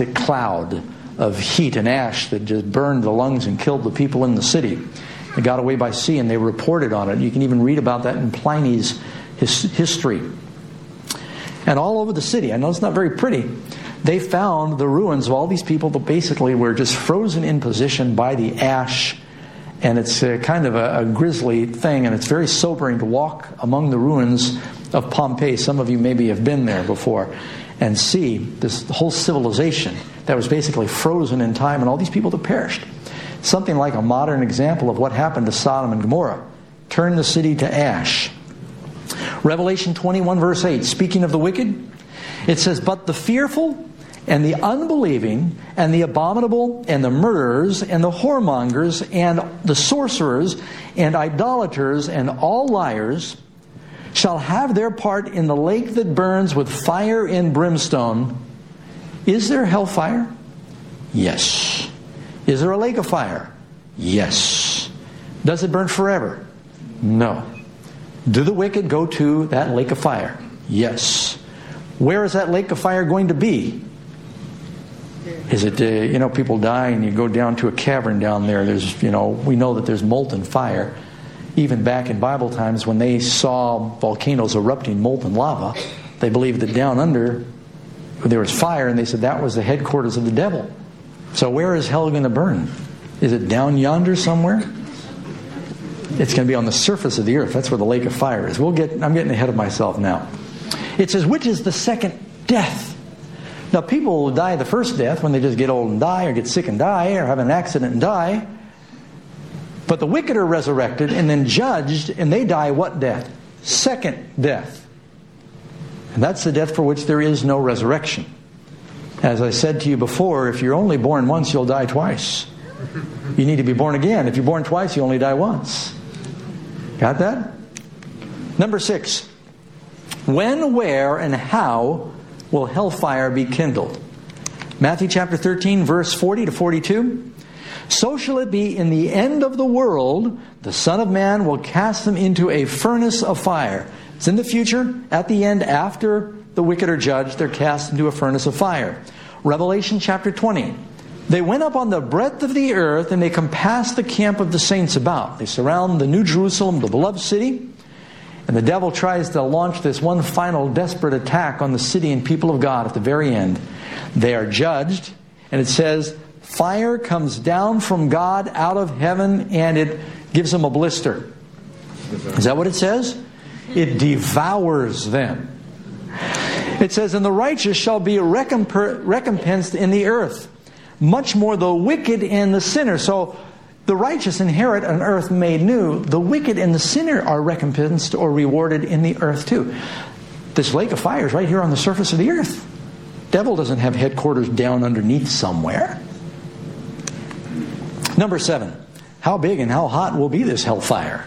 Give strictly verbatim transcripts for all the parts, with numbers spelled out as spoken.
plastic cloud of heat and ash that just burned the lungs and killed the people in the city. They got away by sea and they reported on it. You can even read about that in Pliny's his, history. And all over the city, I know it's not very pretty, they found the ruins of all these people that basically were just frozen in position by the ash. And it's a, kind of a, a grisly thing, and it's very sobering to walk among the ruins of Pompeii. Some of you maybe have been there before and see this whole civilization that was basically frozen in time, and all these people that perished. Something like a modern example of what happened to Sodom and Gomorrah. Turned the city to ash. Revelation twenty-one verse eight, speaking of the wicked, it says, "But the fearful and the unbelieving and the abominable and the murderers and the whoremongers and the sorcerers and idolaters and all liars shall have their part in the lake that burns with fire and brimstone." Is there hellfire? Yes. Is there a lake of fire? Yes. Does it burn forever? No. Do the wicked go to that lake of fire? Yes. Where is that lake of fire going to be? Is it, uh, you know, people die and you go down to a cavern down there. There's, you know, we know that there's molten fire. Even back in Bible times when they saw volcanoes erupting molten lava, they believed that down under there was fire, and they said that was the headquarters of the devil. So where is hell going to burn? Is it down yonder somewhere? It's going to be on the surface of the earth. That's where the lake of fire is. We'll get. I'm getting ahead of myself now. It says, which is the second death? Now, people will die the first death when they just get old and die, or get sick and die, or have an accident and die. But the wicked are resurrected and then judged, and they die what death? Second death. And that's the death for which there is no resurrection. As I said to you before, if you're only born once, you'll die twice. You need to be born again. If you're born twice, you only die once. Got that? Number six. When, where, and how will hellfire be kindled? Matthew chapter thirteen, verse forty to forty-two. So shall it be in the end of the world, the Son of Man will cast them into a furnace of fire. It's in the future, at the end, after the wicked are judged, they're cast into a furnace of fire. Revelation chapter twenty. They went up on the breadth of the earth, and they compassed the camp of the saints about. They surround the New Jerusalem, the beloved city. And the devil tries to launch this one final desperate attack on the city and people of God at the very end. They are judged, and it says, fire comes down from God out of heaven, and it gives them a blister. Is that what it says? It devours them. It says, and the righteous shall be recompensed in the earth, much more the wicked and the sinner. So the righteous inherit an earth made new. The wicked and the sinner are recompensed or rewarded in the earth too. This lake of fire is right here on the surface of the earth. Devil doesn't have headquarters down underneath somewhere. Number seven. How big and how hot will be this hellfire?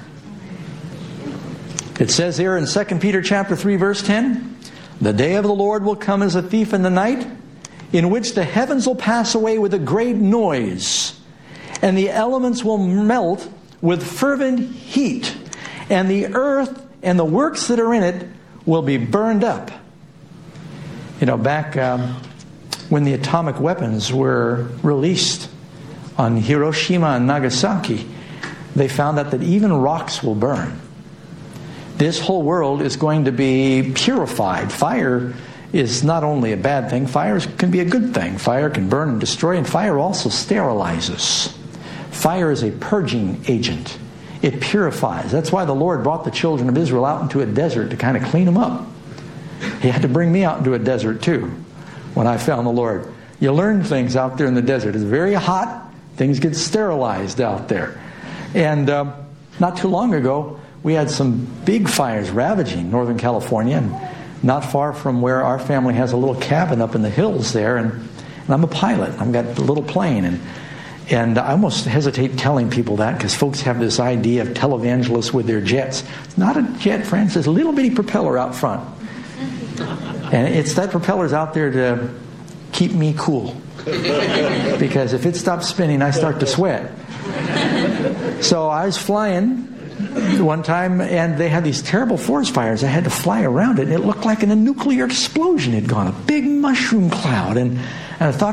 It says here in Second Peter chapter three, verse ten, the day of the Lord will come as a thief in the night, in which the heavens will pass away with a great noise, and the elements will melt with fervent heat, and the earth and the works that are in it will be burned up. You know, back um, when the atomic weapons were released on Hiroshima and Nagasaki, they found out that even rocks will burn. This whole world is going to be purified. Fire is not only a bad thing, fire can be a good thing. Fire can burn and destroy, and fire also sterilizes. Fire is a purging agent. It purifies. That's why the Lord brought the children of Israel out into a desert to kind of clean them up. He had to bring me out into a desert too when I found the Lord. You learn things out there in the desert. It's very hot. Things get sterilized out there. And uh, not too long ago, we had some big fires ravaging Northern California, and not far from where our family has a little cabin up in the hills there. And, and I'm a pilot. I've got a little plane. And And I almost hesitate telling people that because folks have this idea of televangelists with their jets. It's not a jet, friends. It's a little bitty propeller out front. And it's that propeller's out there to keep me cool. Because if it stops spinning, I start to sweat. So I was flying one time, and they had these terrible forest fires. I had to fly around it, and it looked like a nuclear explosion had gone, a big mushroom cloud. And, and I thought